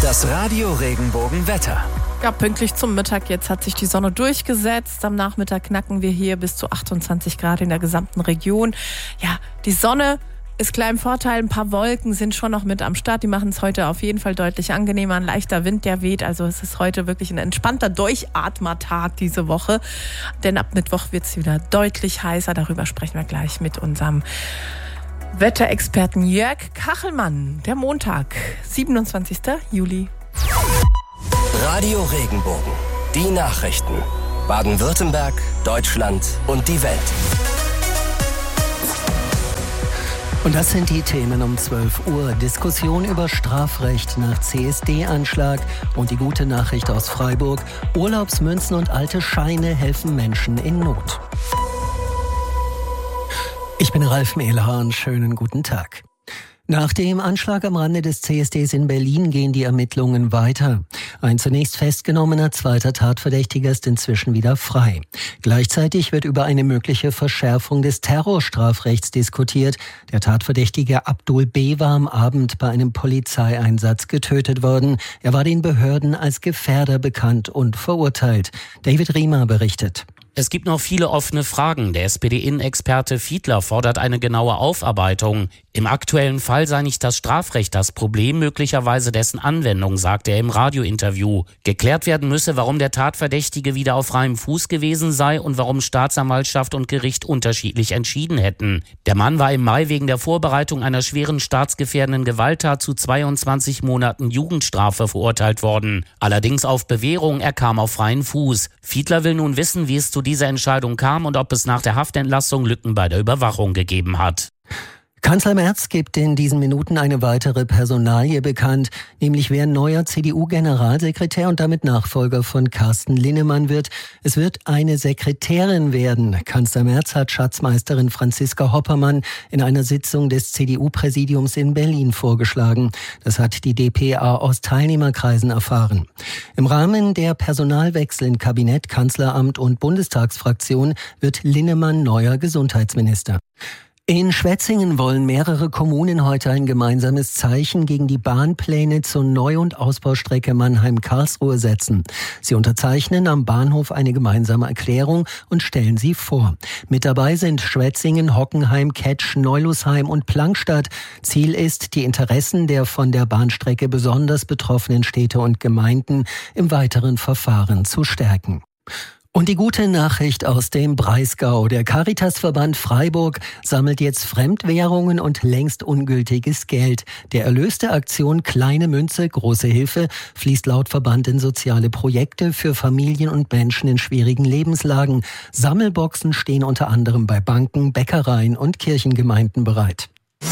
Das Radio Regenbogen-Wetter. Ja, pünktlich zum Mittag. Jetzt hat sich die Sonne durchgesetzt. Am Nachmittag knacken wir hier bis zu 28 Grad in der gesamten Region. Ja, die Sonne ist klar im Vorteil. Ein paar Wolken sind schon noch mit am Start. Die machen es heute auf jeden Fall deutlich angenehmer. Ein leichter Wind, der weht. Also es ist heute wirklich ein entspannter Durchatmertag diese Woche. Denn ab Mittwoch wird es wieder deutlich heißer. Darüber sprechen wir gleich mit unserem Wetterexperten Jörg Kachelmann. Der Montag, 27. Juli. Radio Regenbogen. Die Nachrichten. Baden-Württemberg, Deutschland und die Welt. Und das sind die Themen um 12 Uhr. Diskussion über Strafrecht nach CSD-Anschlag und die gute Nachricht aus Freiburg. Urlaubsmünzen und alte Scheine helfen Menschen in Not. Ich bin Ralf Mehlhahn. Schönen guten Tag. Nach dem Anschlag am Rande des CSDs in Berlin gehen die Ermittlungen weiter. Ein zunächst festgenommener zweiter Tatverdächtiger ist inzwischen wieder frei. Gleichzeitig wird über eine mögliche Verschärfung des Terrorstrafrechts diskutiert. Der Tatverdächtige Abdul B. war am Abend bei einem Polizeieinsatz getötet worden. Er war den Behörden als Gefährder bekannt und verurteilt. David Riemer berichtet. Es gibt noch viele offene Fragen. Der SPD-Innenexperte Fiedler fordert eine genaue Aufarbeitung. Im aktuellen Fall sei nicht das Strafrecht das Problem, möglicherweise dessen Anwendung, sagt er im Radiointerview. Geklärt werden müsse, warum der Tatverdächtige wieder auf freiem Fuß gewesen sei und warum Staatsanwaltschaft und Gericht unterschiedlich entschieden hätten. Der Mann war im Mai wegen der Vorbereitung einer schweren staatsgefährdenden Gewalttat zu 22 Monaten Jugendstrafe verurteilt worden. Allerdings auf Bewährung, er kam auf freien Fuß. Fiedler will nun wissen, wie es zu dieser Entscheidung kam und ob es nach der Haftentlassung Lücken bei der Überwachung gegeben hat. Kanzler Merz gibt in diesen Minuten eine weitere Personalie bekannt, nämlich wer neuer CDU-Generalsekretär und damit Nachfolger von Carsten Linnemann wird. Es wird eine Sekretärin werden. Kanzler Merz hat Schatzmeisterin Franziska Hoppermann in einer Sitzung des CDU-Präsidiums in Berlin vorgeschlagen. Das hat die dpa aus Teilnehmerkreisen erfahren. Im Rahmen der Personalwechsel in Kabinett, Kanzleramt und Bundestagsfraktion wird Linnemann neuer Gesundheitsminister. In Schwetzingen wollen mehrere Kommunen heute ein gemeinsames Zeichen gegen die Bahnpläne zur Neu- und Ausbaustrecke Mannheim-Karlsruhe setzen. Sie unterzeichnen am Bahnhof eine gemeinsame Erklärung und stellen sie vor. Mit dabei sind Schwetzingen, Hockenheim, Ketsch, Neulusheim und Plankstadt. Ziel ist, die Interessen der von der Bahnstrecke besonders betroffenen Städte und Gemeinden im weiteren Verfahren zu stärken. Und die gute Nachricht aus dem Breisgau. Der Caritasverband Freiburg sammelt jetzt Fremdwährungen und längst ungültiges Geld. Der Erlös der Aktion Kleine Münze, große Hilfe fließt laut Verband in soziale Projekte für Familien und Menschen in schwierigen Lebenslagen. Sammelboxen stehen unter anderem bei Banken, Bäckereien und Kirchengemeinden bereit.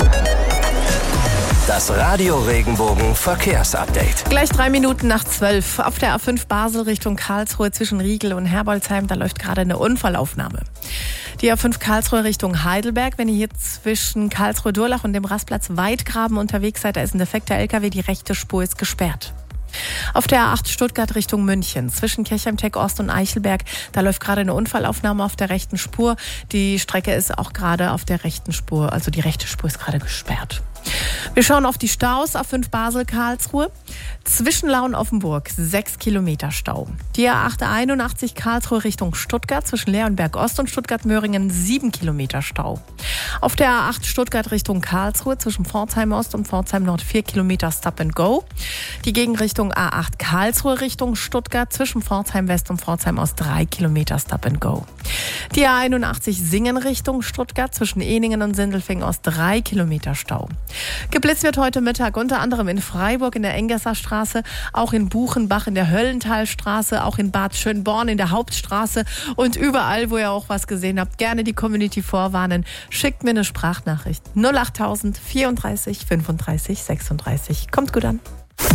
Das Radio Regenbogen Verkehrsupdate. Gleich 3 Minuten nach 12. Auf der A5 Basel Richtung Karlsruhe zwischen Riegel und Herbolzheim, da läuft gerade eine Unfallaufnahme. Die A5 Karlsruhe Richtung Heidelberg, wenn ihr hier zwischen Karlsruhe-Durlach und dem Rastplatz Weidgraben unterwegs seid, da ist ein defekter LKW, die rechte Spur ist gesperrt. Auf der A8 Stuttgart Richtung München, zwischen Kirchheim-Teck Ost und Eichelberg, da läuft gerade eine Unfallaufnahme auf der rechten Spur. Die Strecke ist auch gerade auf der rechten Spur, also die rechte Spur ist gerade gesperrt. Wir schauen auf die Staus, A5 Basel-Karlsruhe. Zwischen Lauen-Offenburg 6 Kilometer Stau. Die A8 81 Karlsruhe Richtung Stuttgart, zwischen Leonberg Ost und Stuttgart-Möhringen 7 Kilometer Stau. Auf der A8 Stuttgart Richtung Karlsruhe, zwischen Pforzheim Ost und Pforzheim Nord 4 Kilometer Stop and Go. Die Gegenrichtung A8 Karlsruhe Richtung Stuttgart, zwischen Pforzheim West und Pforzheim Ost 3 Kilometer Stop and Go. Die A81 Singen Richtung Stuttgart, zwischen Eningen und Sindelfingen Ost 3 Kilometer Stau. Geblitzt wird heute Mittag unter anderem in Freiburg in der Engesser Straße, auch in Buchenbach in der Höllentalstraße, auch in Bad Schönborn in der Hauptstraße und überall, wo ihr auch was gesehen habt, gerne die Community vorwarnen. Schickt mir eine Sprachnachricht. 08000 34 35 36. Kommt gut an.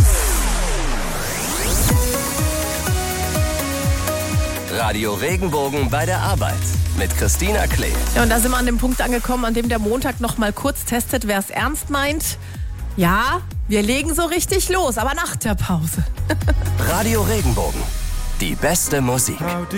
Radio Regenbogen bei der Arbeit mit Christina Klee. Ja, und da sind wir an dem Punkt angekommen, an dem der Montag noch mal kurz testet, wer es ernst meint. Ja, wir legen so richtig los, aber nach der Pause. Radio Regenbogen, die beste Musik.